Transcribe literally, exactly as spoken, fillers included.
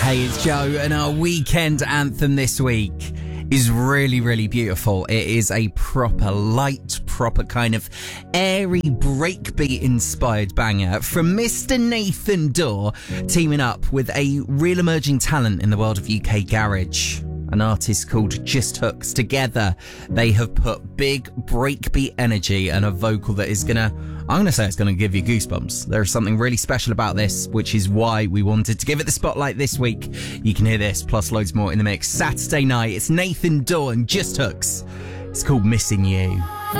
Hey, it's Joe, and our weekend anthem this week is really, really beautiful. It is a proper light, proper kind of airy breakbeat-inspired banger from Mister Nathan Dawe, teaming up with a real emerging talent in the world of U K garage. An artist called Just Hooks. Together, they have put big breakbeat energy and a vocal that is gonna, I'm gonna say it's gonna give you goosebumps. There's something really special about this, which is why we wanted to give it the spotlight this week. You can hear this, plus loads more in the mix. Saturday night, it's Nathan Dawe and Just Hooks. It's called Missing You.